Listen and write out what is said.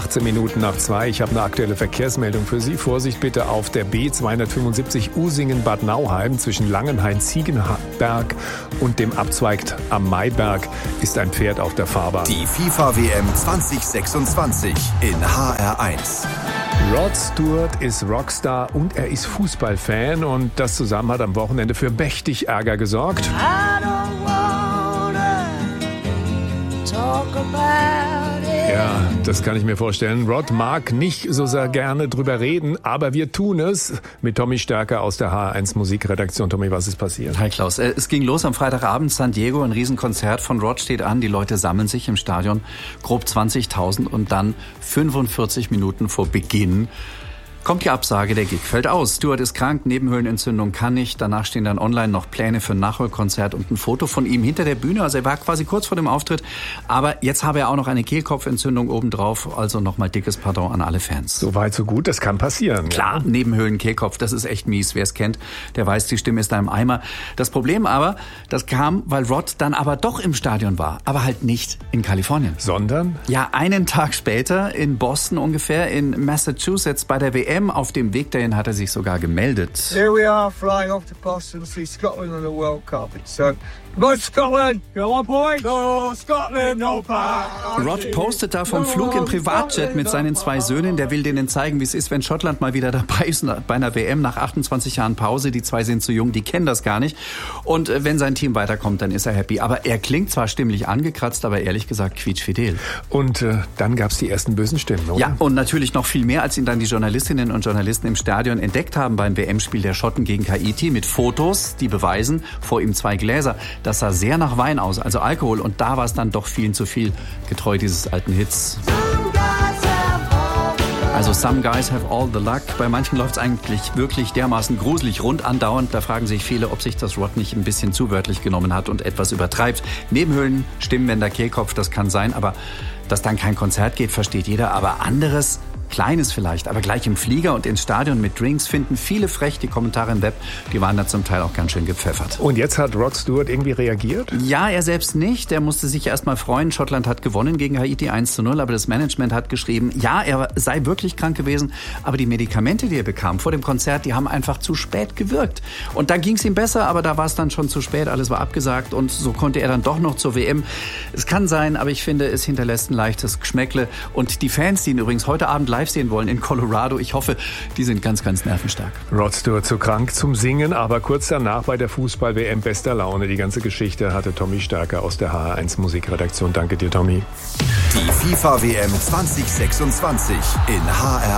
18 Minuten nach 2. Ich habe eine aktuelle Verkehrsmeldung für Sie. Vorsicht bitte auf der B275 Usingen-Bad Nauheim zwischen Langenhain-Ziegenberg und dem Abzweig am Maiberg ist ein Pferd auf der Fahrbahn. Die FIFA-WM 2026 in HR1. Rod Stewart ist Rockstar und er ist Fußballfan und das zusammen hat am Wochenende für mächtig Ärger gesorgt. Ja, das kann ich mir vorstellen. Rod mag nicht so sehr gerne drüber reden, aber wir tun es mit Tommy Stärker aus der HR1 Musikredaktion. Tommy, was ist passiert? Hi Klaus, es ging los am Freitagabend, San Diego, ein Riesenkonzert von Rod steht an. Die Leute sammeln sich im Stadion, grob 20.000 und dann 45 Minuten vor Beginn kommt die Absage, der Gig fällt aus. Stewart ist krank, Nebenhöhlenentzündung kann nicht. Danach stehen dann online noch Pläne für ein Nachholkonzert und ein Foto von ihm hinter der Bühne. Also er war quasi kurz vor dem Auftritt. Aber jetzt habe er auch noch eine Kehlkopfentzündung obendrauf. Also nochmal dickes Pardon an alle Fans. So weit, so gut, das kann passieren. Klar, ja. Nebenhöhlen, Kehlkopf, das ist echt mies. Wer es kennt, der weiß, die Stimme ist da im Eimer. Das Problem aber, das kam, weil Rod dann aber doch im Stadion war. Aber halt nicht in Kalifornien. Sondern? Ja, einen Tag später in Boston ungefähr, in Massachusetts bei der WM. Auf dem Weg dahin hat er sich sogar gemeldet. Here we are flying off to Boston to see Scotland on the World Cup. So, go Scotland! Go on, boys! Go Scotland, no power! Rod postet da vom Flug im Privatjet mit seinen 2 Söhnen. Der will denen zeigen, wie es ist, wenn Schottland mal wieder dabei ist bei einer WM nach 28 Jahren Pause. Die 2 sind zu jung, die kennen das gar nicht. Und wenn sein Team weiterkommt, dann ist er happy. Aber er klingt zwar stimmlich angekratzt, aber ehrlich gesagt quietschfidel. Und dann gab's die ersten bösen Stimmen, oder? Ja, und natürlich noch viel mehr, als ihn dann die Journalistinnen und Journalisten im Stadion entdeckt haben beim WM-Spiel der Schotten gegen Haiti mit Fotos, die beweisen, vor ihm 2 Gläser. Das sah sehr nach Wein aus, also Alkohol. Und da war es dann doch vielen zu viel, getreu dieses alten Hits. Also Some Guys Have All the Luck. Bei manchen läuft es eigentlich wirklich dermaßen gruselig rund andauernd. Da fragen sich viele, ob sich das Rod nicht ein bisschen zu wörtlich genommen hat und etwas übertreibt. Nebenhöhlen, Stimmbänder, Kehlkopf, das kann sein. Aber dass dann kein Konzert geht, versteht jeder. Aber anderes, Kleines vielleicht, aber gleich im Flieger und ins Stadion mit Drinks finden viele frech. Die Kommentare im Web, die waren da zum Teil auch ganz schön gepfeffert. Und jetzt hat Rod Stewart irgendwie reagiert? Ja, er selbst nicht. Er musste sich erst mal freuen. Schottland hat gewonnen gegen Haiti 1:0, aber das Management hat geschrieben, ja, er sei wirklich krank gewesen, aber die Medikamente, die er bekam vor dem Konzert, die haben einfach zu spät gewirkt. Und dann ging es ihm besser, aber da war es dann schon zu spät, alles war abgesagt und so konnte er dann doch noch zur WM. Es kann sein, aber ich finde, es hinterlässt ein leichtes Geschmäckle. Und die Fans, die ihn übrigens heute Abend live sehen wollen in Colorado. Ich hoffe, die sind ganz, ganz nervenstark. Rod Stewart zu krank zum Singen, aber kurz danach bei der Fußball-WM bester Laune. Die ganze Geschichte hatte Tommy Stärker aus der HR1 Musikredaktion. Danke dir, Tommy. Die FIFA-WM 2026 in HR1.